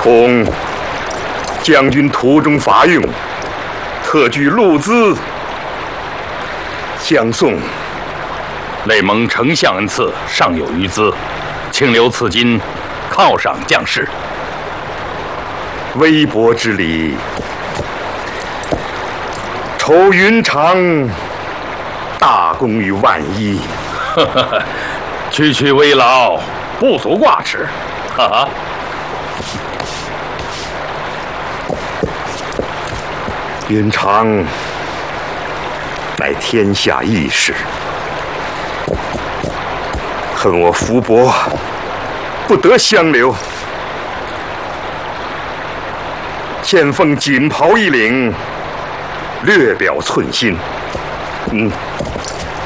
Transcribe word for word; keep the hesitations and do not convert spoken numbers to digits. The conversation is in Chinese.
恐将军途中乏用，特具路资相送。 累蒙丞相恩赐，尚有余资，请留此金犒赏将士。 微薄之礼，酬云长大功于万一。 呵呵呵，区区微劳，不足挂齿。哈哈。 云长乃天下义士，恨我福薄，不得相留。现奉锦袍一领，略表寸心。嗯。